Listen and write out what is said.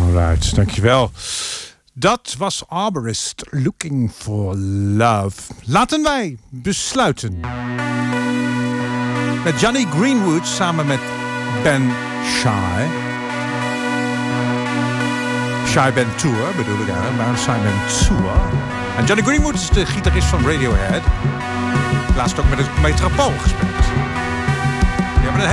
Alright, dankjewel. Dat was Arborist, Looking for Love. Laten wij besluiten met Jonny Greenwood samen met Ben Shy. Shy Ben Tour bedoel ik eigenlijk, maar Shy Ben Tour. En Jonny Greenwood is de gitarist van Radiohead. Laatst ook met het Metropool gespeeld.